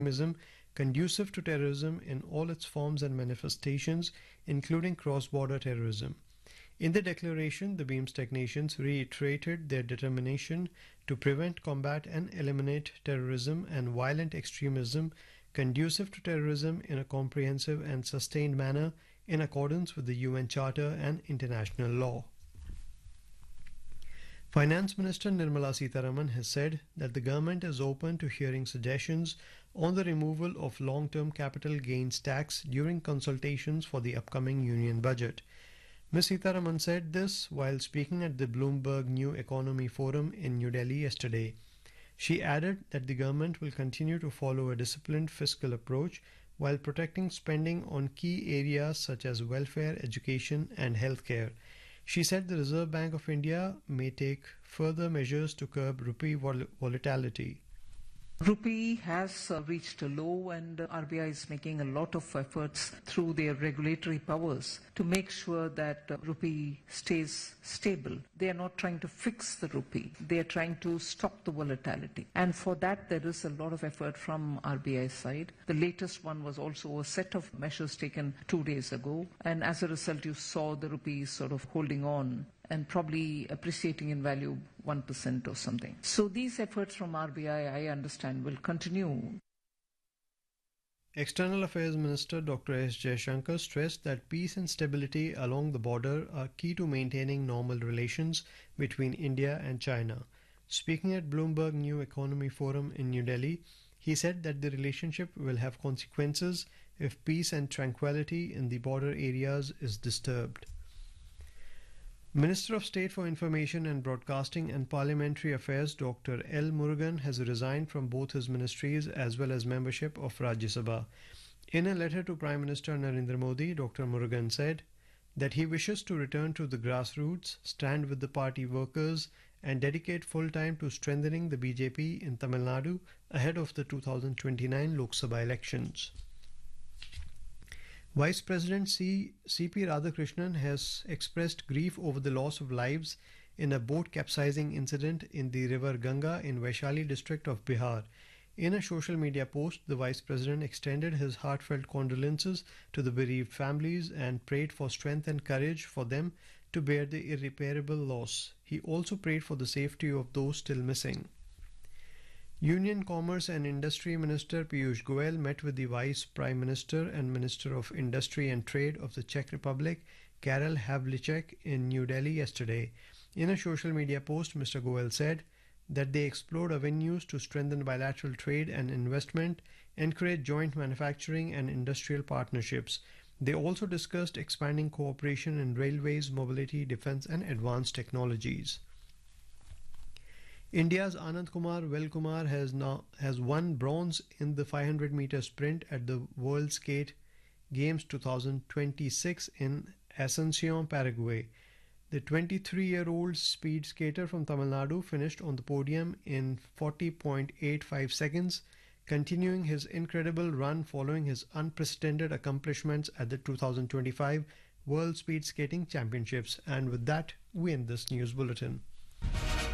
extremism conducive to terrorism in all its forms and manifestations, including cross-border terrorism. In the declaration, the BIMSTEC nations reiterated their determination to prevent, combat, and eliminate terrorism and violent extremism conducive to terrorism in a comprehensive and sustained manner in accordance with the UN Charter and international law. Finance Minister Nirmala Sitharaman has said that the government is open to hearing suggestions on the removal of long-term capital gains tax during consultations for the upcoming union budget. Ms. Sitharaman said this while speaking at the Bloomberg New Economy Forum in New Delhi yesterday. She added that the government will continue to follow a disciplined fiscal approach while protecting spending on key areas such as welfare, education, and healthcare. She said the Reserve Bank of India may take further measures to curb rupee volatility. Rupee has reached a low, and RBI is making a lot of efforts through their regulatory powers to make sure that rupee stays stable. They are not trying to fix the rupee. They are trying to stop the volatility. And for that, there is a lot of effort from RBI's side. The latest one was also a set of measures taken 2 days ago. And as a result, you saw the rupee sort of holding on and probably appreciating in value 1% or something. So these efforts from RBI, I understand, will continue. External Affairs Minister Dr. S. Jaishankar stressed that peace and stability along the border are key to maintaining normal relations between India and China. Speaking at Bloomberg New Economy Forum in New Delhi, he said that the relationship will have consequences if peace and tranquility in the border areas is disturbed. Minister of State for Information and Broadcasting and Parliamentary Affairs Dr. L. Murugan has resigned from both his ministries as well as membership of Rajya Sabha. In a letter to Prime Minister Narendra Modi, Dr. Murugan said that he wishes to return to the grassroots, stand with the party workers, and dedicate full time to strengthening the BJP in Tamil Nadu ahead of the 2029 Lok Sabha elections. Vice President C.P. Radhakrishnan has expressed grief over the loss of lives in a boat capsizing incident in the river Ganga in Vaishali district of Bihar. In a social media post, the Vice President extended his heartfelt condolences to the bereaved families and prayed for strength and courage for them to bear the irreparable loss. He also prayed for the safety of those still missing. Union Commerce and Industry Minister Piyush Goyal met with the Vice Prime Minister and Minister of Industry and Trade of the Czech Republic, Karel Havlicek, in New Delhi yesterday. In a social media post, Mr. Goyal said that they explored avenues to strengthen bilateral trade and investment, encourage joint manufacturing and industrial partnerships. They also discussed expanding cooperation in railways, mobility, defense, and advanced technologies. India's Anand Kumar Velkumar has won bronze in the 500-meter sprint at the World Skate Games 2026 in Asuncion, Paraguay. The 23-year-old speed skater from Tamil Nadu finished on the podium in 40.85 seconds, continuing his incredible run following his unprecedented accomplishments at the 2025 World Speed Skating Championships. And with that, we end this news bulletin.